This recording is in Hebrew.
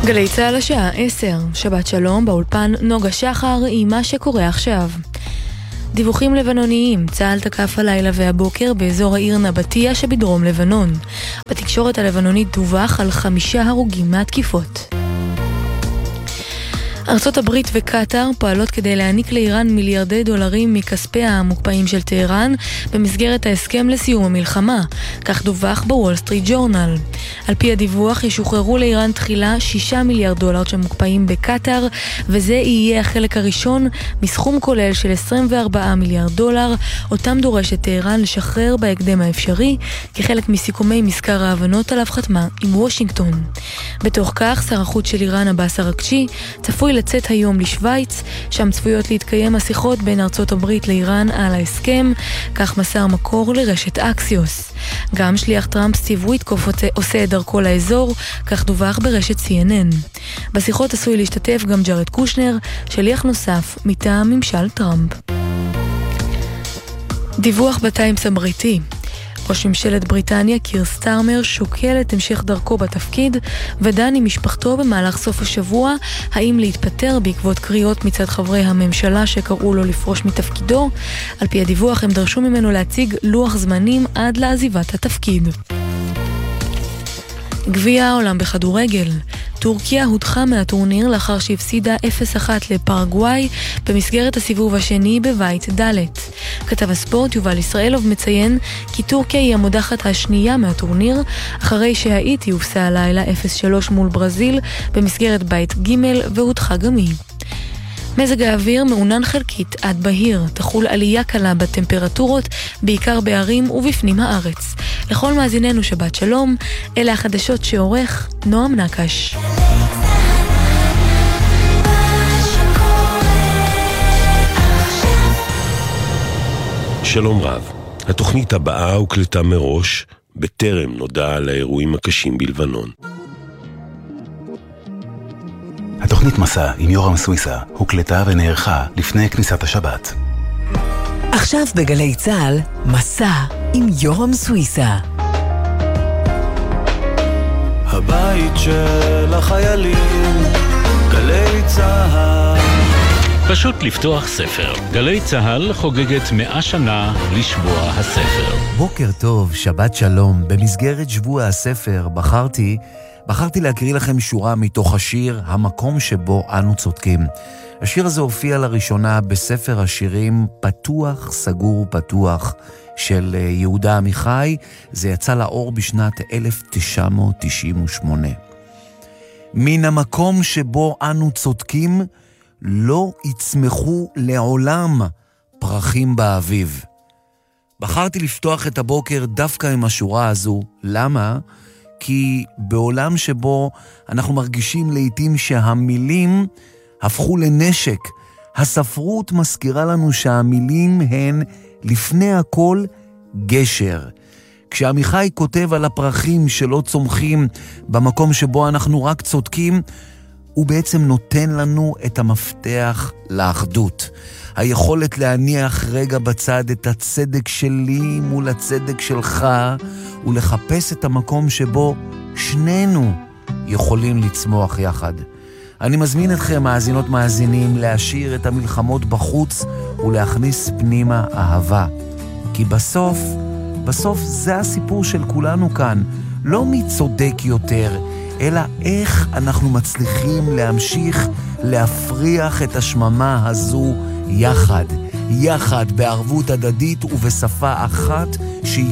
גלי צהל השעה 10, שבת שלום, באולפן נוגה שחר עם מה שקורה עכשיו. דיווחים לבנוניים, צהל תקף הלילה והבוקר באזור העיר נבטיה שבדרום לבנון. בתקשורת הלבנונית דווח על 5 הרוגים מהתקיפות. ארצות הברית וקטר פועלות כדי להעניק לאיראן מיליארדי דולרים מכספי המוקפאים של טהרן במסגרת ההסכם לסיום המלחמה, כך דווח בוול סטריט ג'ורנל. על פי הדיווח ישוחררו לאיראן תחילה 6 מיליארד דולר שמוקפאים בקטר, וזה יהיה החלק הראשון מסכום כולל של 24 מיליארד דולר, אותם דורשת טהרן לשחרר בהקדם האפשרי, כחלק מסיכומי מזכר ההבנות עליו חתמה עם וושינגטון. בתוך כך, שר החוץ של איראן עבאס אראגצ'י צפוי לצאת היום לשוויץ, שם צפויות להתקיים השיחות בין ארצות הברית לאיראן על ההסכם, כך מסר מקור לרשת אקסיוס. גם שליח טראמפ סטיב וויטקוף עושה את דרכו לאזור, כך דווח ברשת CNN. בשיחות עשוי להשתתף גם ג'ארד קושנר, שליח נוסף מטעם ממשל טראמפ. דיווח בטיימס הבריטי. ראש ממשלת בריטניה קיר סטארמר שוקל את המשך דרכו בתפקיד ודן עם משפחתו במהלך סוף השבוע האם להתפטר בעקבות קריאות מצד חברי הממשלה שקראו לו לפרוש מתפקידו. על פי הדיווח הם דרשו ממנו להציג לוח זמנים עד לעזיבת התפקיד. גביע העולם בכדורגל. טורקיה הודחה מהטורניר לאחר שהפסידה 0-1 לפרגוואי במסגרת הסיבוב השני בבית ד'. כתב הספורט יובל ישראלוב מציין כי טורקיה היא המודחת השנייה מהטורניר, אחרי שהאיטי הופסה הלילה 0-3 מול ברזיל במסגרת בית ג' והודחה גם היא. מזג האוויר מעונן חלקית עד בהיר, תחול עלייה קלה בטמפרטורות, בעיקר בערים ובפנים הארץ. לכל מאזיננו שבת שלום, אלה החדשות שעורך נועם נקש. שלום רב, התוכנית הבאה הוקלטה מראש, בטרם נודע על האירועים הקשים בלבנון. התוכנית מסע עם יורם סוויסה הוקלטה ונערכה לפני כניסת השבת. עכשיו בגלי צהל, מסע עם יורם סוויסה. הבית של החיילים, גלי צהל. פשוט לפתוח ספר. גלי צהל חוגגת 100 שנה לשבוע הספר. בוקר טוב, שבת שלום. במסגרת שבוע הספר בחרתי להקריא לכם שורה מתוך השיר המקום שבו אנו צודקים. השיר הזה הופיע לראשונה בספר השירים פתוח, סגור, פתוח של יהודה עמיחי. זה יצא לאור בשנת 1998. מן המקום שבו אנו צודקים לא יצמחו לעולם פרחים באביב. בחרתי לפתוח את הבוקר דווקא עם השורה הזו. למה? כי בעולם שבו אנחנו מרגישים לעתים שהמילים הפכו לנשק, הספרות מזכירה לנו שהמילים הן לפני הכל גשר. כשעמיחי כותב על הפרחים שלא צומחים במקום שבו אנחנו רק צודקים, הוא בעצם נותן לנו את המפתח לאחדות. היכולת להניח רגע בצד את הצדק שלי מול הצדק שלך, ולחפש את המקום שבו שנינו יכולים לצמוח יחד. אני מזמין אתכם, מאזינות מאזינים, להשאיר את המלחמות בחוץ ולהכניס פנימה אהבה. כי בסוף זה הסיפור של כולנו כאן. לא מי צודק יותר, אלא איך אנחנו מצליחים להמשיך להפריח את השממה הזו יחד בערבות הדדית ובשפה אחת שהיא